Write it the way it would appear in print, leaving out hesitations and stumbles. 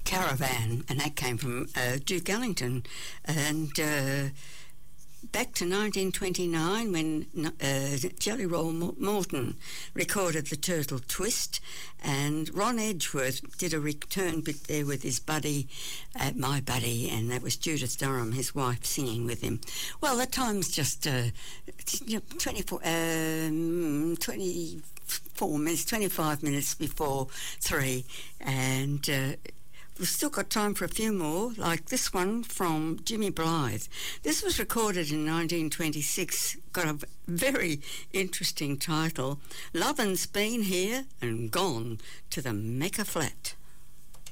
Caravan, and that came from Duke Ellington. And back to 1929 when Jelly Roll Morton recorded The Turtle Twist, and Ron Edgeworth did a return bit there with his buddy, my buddy, and that was Judith Durham, his wife, singing with him. Well, the time's just 25 minutes before 3, and we've still got time for a few more, like this one from Jimmy Blythe. This was recorded in 1926, got a very interesting title, Lovin's Been Here and Gone to the Mecca Flat.